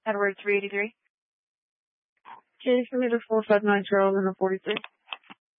Edward 383. Case number 459 Charles and 43.